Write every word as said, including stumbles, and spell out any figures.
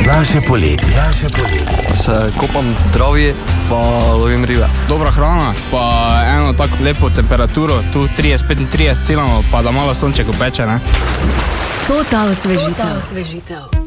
Naše poletje. Naše poletje. Se kopam v travi, pa lovim ribe. Dobra hrana, pa eno tako lepo temperaturo, tu trideset petintrideset cilamo, pa da malo sonček opeče, ne? To ta osvežitev.